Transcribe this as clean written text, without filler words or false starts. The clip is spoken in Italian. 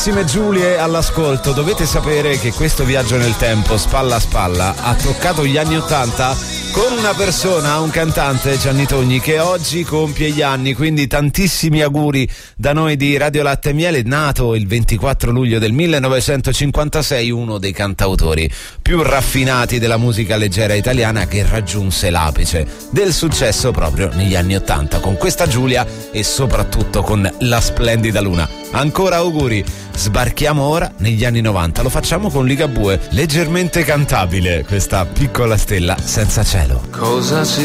Carissime Giulie all'ascolto, dovete sapere che questo viaggio nel tempo, spalla a spalla, ha toccato gli anni '80 con una persona, un cantante, Gianni Togni, che oggi compie gli anni, quindi tantissimi auguri da noi di Radio Latte e Miele, nato il 24 luglio del 1956, uno dei cantautori più raffinati della musica leggera italiana, che raggiunse l'apice del successo proprio negli anni '80 con questa Giulia e soprattutto con La splendida luna. Ancora auguri. Sbarchiamo ora negli anni '90, lo facciamo con Ligabue, leggermente cantabile questa piccola stella senza cielo. Cosa si